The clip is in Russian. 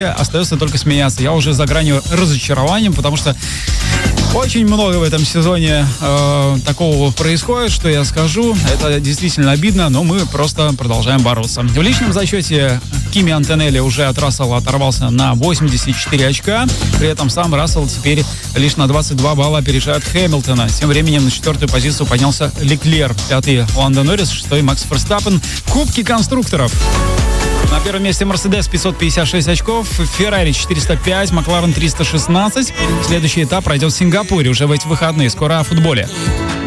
остается только смеяться. Я уже за гранью разочарования, потому что очень много в этом сезоне такого происходит, что я скажу. Это действительно обидно, но мы просто продолжаем бороться. В личном зачете Кими Антонелли уже от Рассела оторвался на 84 очка. При этом сам Рассел теперь лишь на 22 балла опережает Хэмилтона. Тем временем на 4-ю позицию поднялся Леклер. 5-й Ландо Норрис, 6-й Макс Ферстаппен. Кубки конструкторов. На первом месте Мерседес 556 очков, Феррари 405, Макларен 316. Следующий этап пройдет в Сингапуре уже в эти выходные. Скоро о футболе.